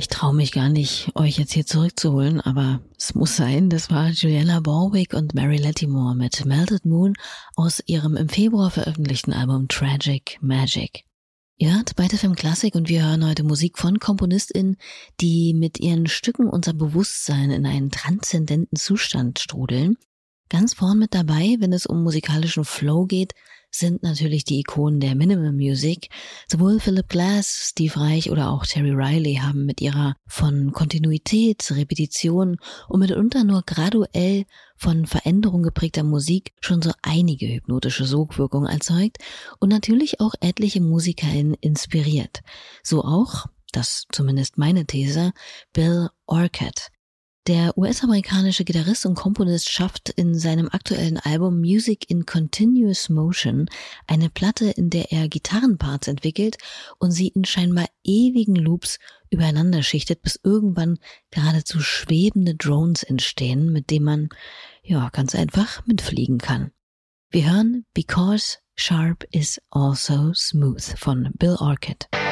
Ich traue mich gar nicht, euch jetzt hier zurückzuholen, aber es muss sein, das war Juliana Barwick und Mary Lattimore mit Melted Moon aus ihrem im Februar veröffentlichten Album Tragic Magic. Ihr hört bei FM Klassik und wir hören heute Musik von KomponistInnen, die mit ihren Stücken unser Bewusstsein in einen transzendenten Zustand strudeln. Ganz vorn mit dabei, wenn es um musikalischen Flow geht, sind natürlich die Ikonen der Minimal Music. Sowohl Philip Glass, Steve Reich oder auch Terry Riley haben mit ihrer von Kontinuität, Repetition und mitunter nur graduell von Veränderung geprägter Musik schon so einige hypnotische Sogwirkungen erzeugt und natürlich auch etliche MusikerInnen inspiriert. So auch, das zumindest meine These, Bill Orcutt. Der US-amerikanische Gitarrist und Komponist schafft in seinem aktuellen Album Music in Continuous Motion eine Platte, in der er Gitarrenparts entwickelt und sie in scheinbar ewigen Loops übereinander schichtet, bis irgendwann geradezu schwebende Drones entstehen, mit denen man, ganz einfach mitfliegen kann. Wir hören Because Sharp is Also Smooth von Bill Orcutt.